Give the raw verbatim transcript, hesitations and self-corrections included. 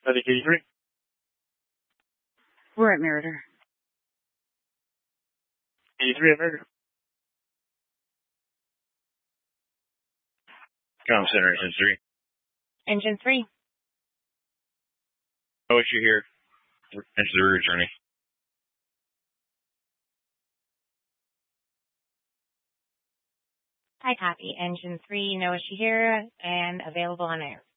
Medic eighty-three. We're at Meritor. eighty-three at Meritor. Comm Center, Engine three. Engine three. No issue here. Enter the rear journey. Hi, copy. Engine three, no issue here, and available on air.